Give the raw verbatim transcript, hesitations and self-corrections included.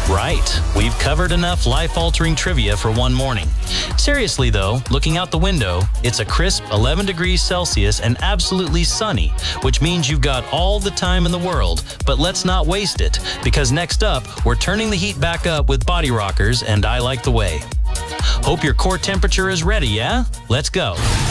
Right. We've covered enough life-altering trivia for one morning. Seriously, though, looking out the window, it's a crisp eleven degrees Celsius and absolutely sunny, which means you've got all the time in the world. But let's not waste it, because next up, we're turning the heat back up with Body Rockers and I Like the Way. Hope your core temperature is ready, yeah? Let's go.